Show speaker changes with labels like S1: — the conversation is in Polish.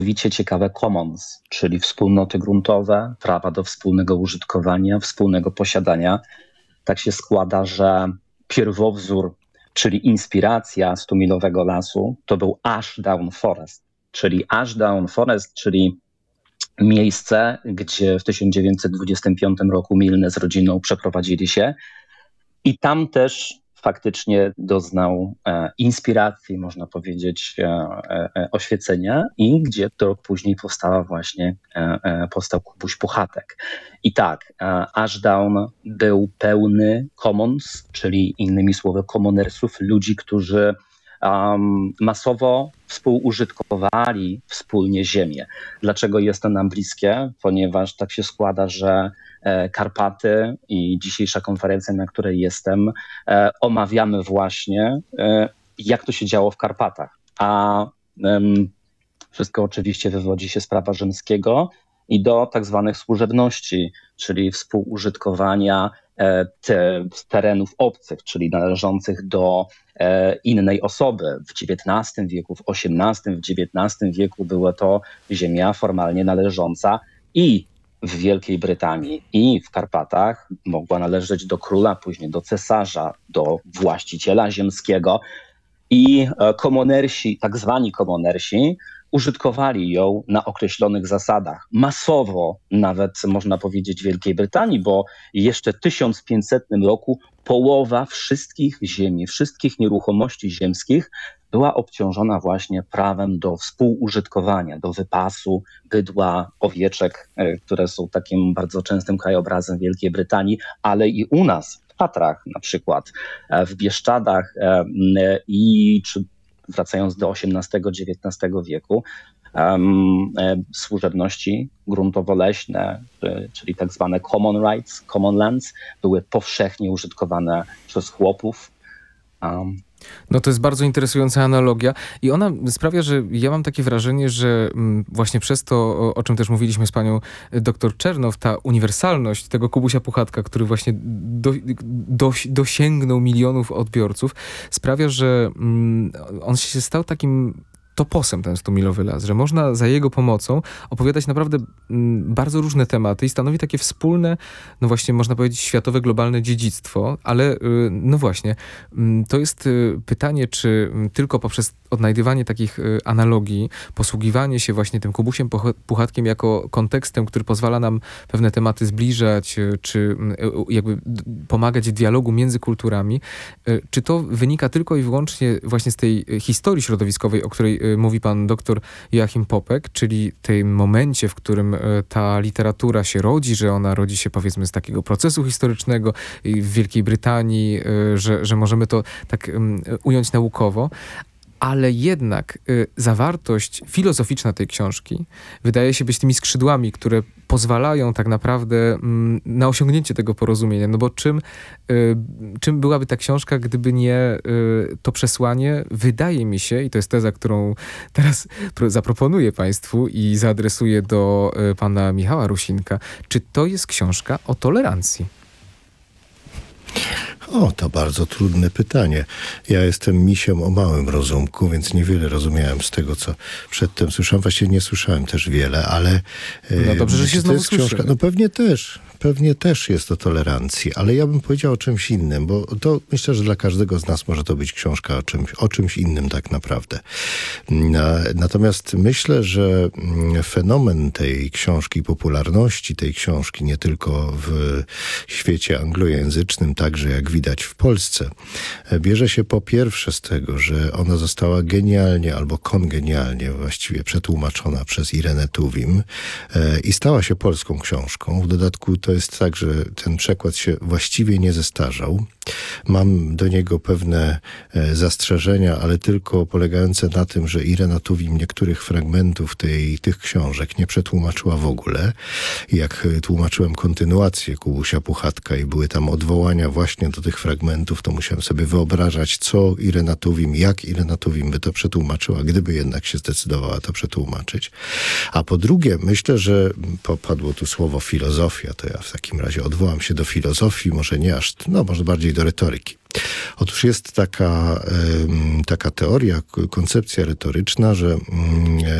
S1: niesamowicie ciekawe commons, czyli wspólnoty gruntowe, prawa do wspólnego użytkowania, wspólnego posiadania. Tak się składa, że pierwowzór, czyli inspiracja Stumilowego Lasu, to był Ashdown Forest, czyli miejsce, gdzie w 1925 roku Milne z rodziną przeprowadzili się i tam też faktycznie doznał inspiracji, można powiedzieć, oświecenia i gdzie to później powstał Kubuś Puchatek. I tak, Ashdown był pełny commons, czyli innymi słowy commonersów, ludzi, którzy masowo współużytkowali wspólnie ziemię. Dlaczego jest to nam bliskie? Ponieważ tak się składa, że Karpaty i dzisiejsza konferencja, na której jestem, omawiamy właśnie, jak to się działo w Karpatach. A wszystko oczywiście wywodzi się z prawa rzymskiego i do tak zwanych służebności, czyli współużytkowania terenów obcych, czyli należących do innej osoby. W XIX wieku, w XVIII, w XIX wieku była to ziemia formalnie należąca i w Wielkiej Brytanii i w Karpatach mogła należeć do króla, później do cesarza, do właściciela ziemskiego i komonersi, tak zwani komonersi, użytkowali ją na określonych zasadach. Masowo nawet można powiedzieć w Wielkiej Brytanii, bo jeszcze w 1500 roku połowa wszystkich ziemi, wszystkich nieruchomości ziemskich była obciążona właśnie prawem do współużytkowania, do wypasu bydła, owieczek, które są takim bardzo częstym krajobrazem Wielkiej Brytanii, ale i u nas w Tatrach na przykład, w Bieszczadach czy wracając do XVIII-XIX wieku, służebności gruntowo-leśne, czyli tak zwane common rights, common lands, były powszechnie użytkowane przez chłopów.
S2: No to jest bardzo interesująca analogia i ona sprawia, że ja mam takie wrażenie, że właśnie przez to, o czym też mówiliśmy z panią dr Czernow, ta uniwersalność tego Kubusia Puchatka, który właśnie dosięgnął milionów odbiorców, sprawia, że on się stał takim toposem, ten Stumilowy Las, że można za jego pomocą opowiadać naprawdę bardzo różne tematy i stanowi takie wspólne, no właśnie można powiedzieć światowe, globalne dziedzictwo, ale no właśnie, to jest pytanie, czy tylko poprzez odnajdywanie takich analogii, posługiwanie się właśnie tym Kubusiem Puchatkiem jako kontekstem, który pozwala nam pewne tematy zbliżać, czy jakby pomagać w dialogu między kulturami, czy to wynika tylko i wyłącznie właśnie z tej historii środowiskowej, o której mówi pan doktor Joachim Popek, czyli tym momencie, w którym ta literatura się rodzi, że ona rodzi się powiedzmy z takiego procesu historycznego w Wielkiej Brytanii, że możemy to tak ująć naukowo, ale jednak zawartość filozoficzna tej książki wydaje się być tymi skrzydłami, które pozwalają tak naprawdę na osiągnięcie tego porozumienia. No bo czym byłaby ta książka, gdyby nie to przesłanie? Wydaje mi się, i to jest teza, którą teraz zaproponuję państwu i zaadresuję do pana Michała Rusinka, czy to jest książka o tolerancji?
S3: O, to bardzo trudne pytanie. Ja jestem misiem o małym rozumku, więc niewiele rozumiałem z tego, co przedtem słyszałem. Właściwie nie słyszałem też wiele, ale...
S2: No dobrze, że się znowu słyszy.
S3: No pewnie też jest o tolerancji, ale ja bym powiedział o czymś innym, bo to myślę, że dla każdego z nas może to być książka o czymś innym tak naprawdę. Natomiast myślę, że fenomen tej książki, popularności tej książki, nie tylko w świecie anglojęzycznym, także jak widać w Polsce, bierze się po pierwsze z tego, że ona została genialnie albo kongenialnie właściwie przetłumaczona przez Irenę Tuwim i stała się polską książką. W dodatku to jest tak, że ten przekład się właściwie nie zestarzał. Mam do niego pewne zastrzeżenia, ale tylko polegające na tym, że Irena Tuwim niektórych fragmentów tych książek nie przetłumaczyła w ogóle. Jak tłumaczyłem kontynuację Kubusia Puchatka i były tam odwołania właśnie do tych fragmentów, to musiałem sobie wyobrażać, jak Irena Tuwim by to przetłumaczyła, gdyby jednak się zdecydowała to przetłumaczyć. A po drugie, myślę, że padło tu słowo filozofia, to ja w takim razie odwołam się do filozofii, może nie aż, może bardziej do retoryki. Otóż jest taka teoria, koncepcja retoryczna, że